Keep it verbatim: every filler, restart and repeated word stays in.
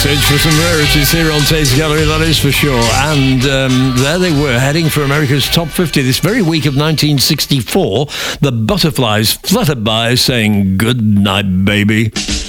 Search for some rarities here on Taste Gallery, that is for sure. And um, there they were, heading for America's top fifty this very week of nineteen sixty-four. The Butterflies fluttered by saying, "Good night, baby."